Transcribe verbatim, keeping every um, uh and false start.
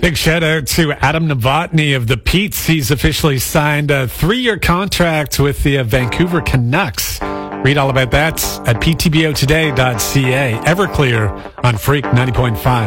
Big shout out to Adam Novotny of the Peets. He's officially signed a three-year contract with the uh, Vancouver Canucks. Read all about that at p t b o today dot c a. Everclear on Freak ninety point five.